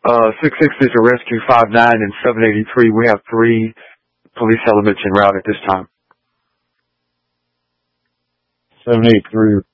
660 to Rescue 59 and 783. We have 3 police elements en route at this time. 783